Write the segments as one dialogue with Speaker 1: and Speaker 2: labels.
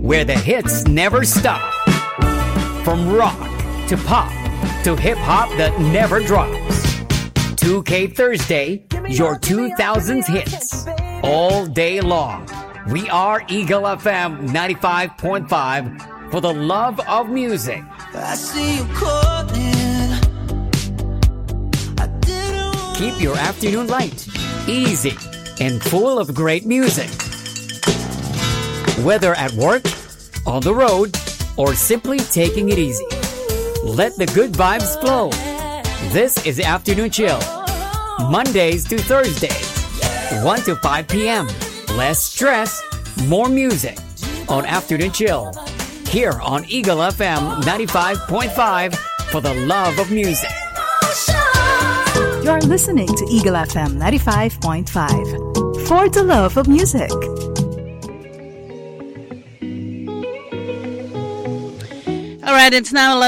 Speaker 1: where the hits never stop. From rock to pop to hip-hop that never drops. 2K Thursday, your 2000s hits. All day long. We are Eagle FM 95.5 for the love of music.
Speaker 2: I see you calling.
Speaker 1: Keep your afternoon light, easy, and full of great music. Whether at work, on the road, or simply taking it easy. Let the good vibes flow. This is Afternoon Chill. Mondays to Thursdays, 1 to 5 p.m. Less stress, more music on Afternoon Chill. Here on Eagle FM 95.5 for the love of music.
Speaker 3: You're listening to Eagle FM 95.5 for the love of music.
Speaker 4: All right, it's now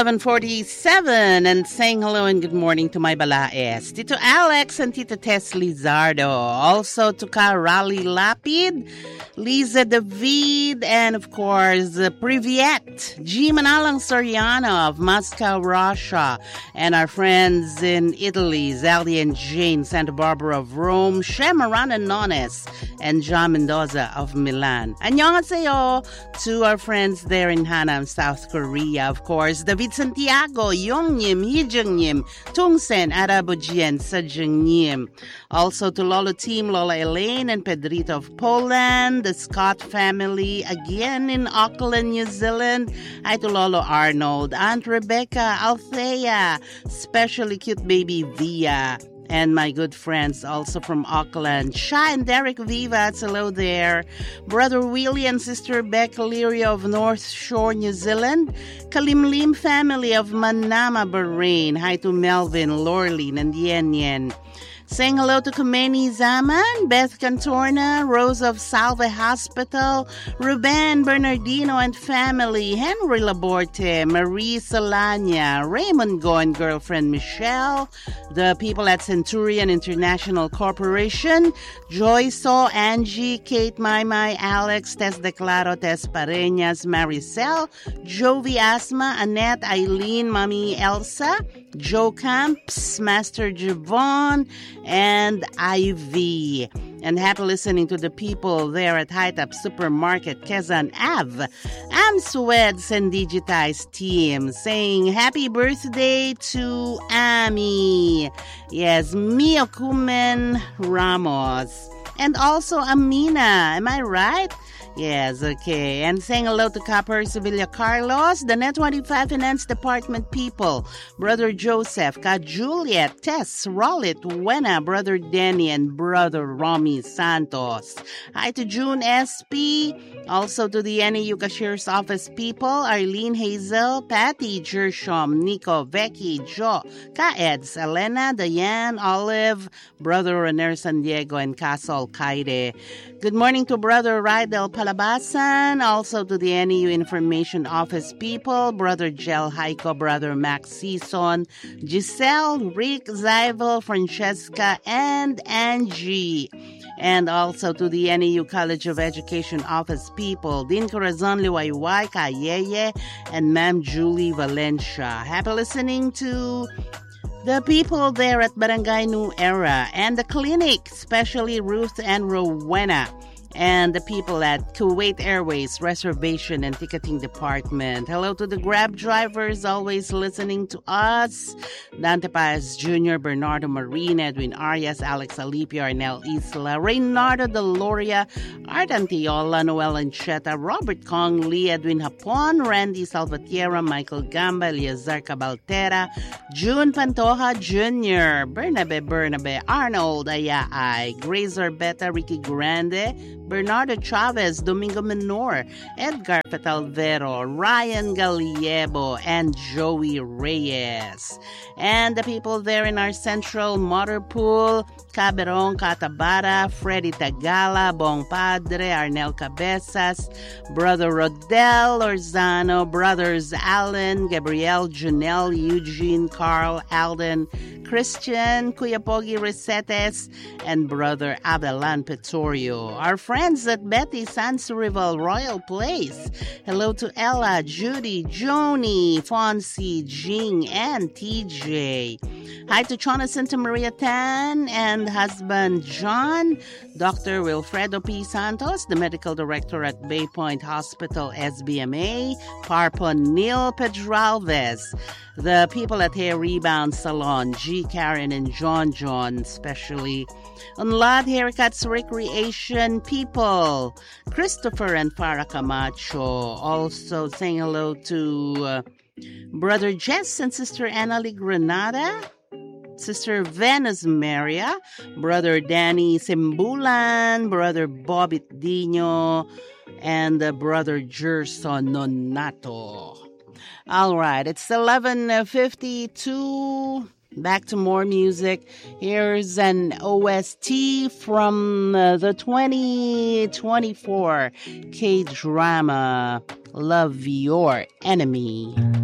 Speaker 4: 11:47 and saying hello and good morning to my balaes. Tito Alex and Tito Tess Lizardo. Also to Karali Lapid, Lisa David, and of course, Privyet, G. Manalang Soriano of Moscow, Russia, and our friends in Italy, Zaldi and Jane, Santa Barbara of Rome, Shemaran and Nones, and John Mendoza of Milan. Annyeonghaseyo to our friends there in Hanam, South Korea. Of course, David Santiago, Yongnyim, Hijungnyim, Tungsen, Arabujien, Sajungnyim. Also to Lolo Team, Lola Elaine and Pedrito of Poland, the Scott family, again in Auckland, New Zealand. Hi to Lolo Arnold, Aunt Rebecca, Althea, especially cute baby Via. And my good friends also from Auckland, Sha and Derek Vivas, hello there. Brother Willie and Sister Beck Leary of North Shore, New Zealand. Kalimlim family of Manama, Bahrain. Hi to Melvin, Lorlene, and Yen Yen. Saying hello to Kumeni Zaman, Beth Cantorna, Rose of Salve Hospital, Ruben Bernardino and family, Henry Laborte, Marie Solania, Raymond Goen, girlfriend Michelle, the people at Centurion International Corporation, Joyce, Angie, Kate, Maymay, Alex, Tess Declaro, Tess Pareñas, Maricel, Jovi Asma, Annette, Eileen, Mommy Elsa, Joe Camps, Master Javon, and Ivy. And happy listening to the people there at High Top Supermarket, Quezon Ave. I'm Sweds and Digitize team saying happy birthday to Ami. Yes, Mio Kumen Ramos. And also Amina, am I right? Yes, okay. And saying hello to Copper Sevilla Carlos, the Net 25 Finance Department people, Brother Joseph, Ka Juliet, Tess, Rollit, Wena, Brother Denny, and Brother Romy Santos. Hi to June SP, also to the NAU Cashier's Office people, Arlene Hazel, Patty, Jershom, Nico, Becky, Joe, Ka-Eds, Elena, Diane, Olive, Brother Rener San Diego, and Castle Kaide. Good morning to Brother Rydel Palabasan, also to the NEU Information Office people, Brother Gel Heiko, Brother Max Season, Giselle, Rick, Zyvel, Francesca, and Angie. And also to the NEU College of Education Office people, Din Corazon Liwayway, Kayeye, and Ma'am Julie Valencia. Happy listening to the people there at Barangay New Era and the clinic, especially Ruth and Rowena, and the people at Kuwait Airways Reservation and Ticketing Department. Hello to the Grab drivers always listening to us. Dante Paez Jr., Bernardo Marine, Edwin Arias, Alex Alipio, Arnel Isla, Reynardo Deloria, Art Antiola, Noel Ancheta, Robert Kong, Lee, Edwin Hapon, Randy Salvatierra, Michael Gamba, Eliazar Cabaltera, June Pantoja Jr., Bernabe, Arnold Ayaay, Grace Orbeta, Ricky Grande, Bernardo Chavez, Domingo Menor, Edgar Petalvero, Ryan Galiebo, and Joey Reyes. And the people there in our central motor pool, Caberon, Catabara, Freddy Tagala, Bong Padre, Arnel Cabezas, Brother Rodel Orzano, Brothers Allen, Gabriel, Janelle, Eugene, Carl, Alden, Christian, Kuya Pogi Resetes, and Brother Abelan Petorio. Our friend friends at Betty Sansarival Royal Place. Hello to Ella, Judy, Joni, Fonzie, Jing, and TJ. Hi to Chona Santa Maria Tan and husband John, Dr. Wilfredo P. Santos, the medical director at Bay Point Hospital SBMA, Parpon Neil Pedralves, the people at Hair Rebound Salon, G. Karen and John, especially Unlad Haircuts Recreation people, Christopher and Farah Camacho. Also saying hello to Brother Jess and Sister Annalie Granada, Sister Venus Maria, Brother Danny Simbulan, Brother Bobit Dino, and Brother Gerson Nonato. All right, it's 11:52. Back to more music. Here's an OST from the 2024 K-drama Love Your Enemy.